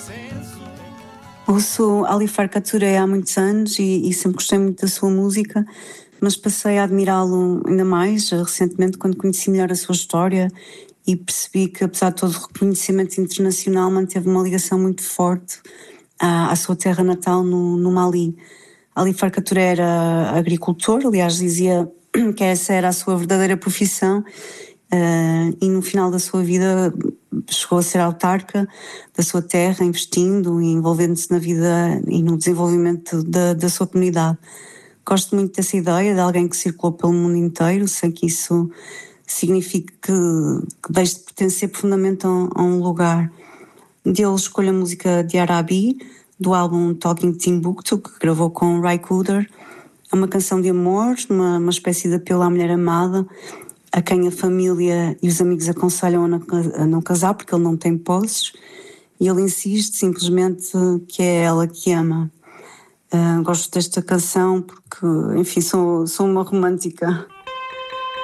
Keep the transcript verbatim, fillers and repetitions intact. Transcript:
Ouço Ali Farka Touré há muitos anos e, e sempre gostei muito da sua música, mas passei a admirá-lo ainda mais recentemente quando conheci melhor a sua história e percebi que, apesar de todo o reconhecimento internacional, manteve uma ligação muito forte à, à sua terra natal no, no Mali. Ali Farka Touré era agricultor, aliás dizia que essa era a sua verdadeira profissão. Uh, e no final da sua vida chegou a ser autarca da sua terra, investindo e envolvendo-se na vida e no desenvolvimento da, da sua comunidade. Gosto muito dessa ideia de alguém que circulou pelo mundo inteiro, sem que isso signifique que, que deixe de pertencer profundamente a, a um lugar. Dele escolho a música de Arabi, do álbum Talking Timbuktu, que gravou com Ry Cooder. É uma canção de amor, uma, uma espécie de apelo à mulher amada, a quem a família e os amigos aconselham a não, a não casar porque ele não tem posses, e ele insiste simplesmente que é ela que ama. Uh, gosto desta canção porque, enfim, sou, sou uma romântica.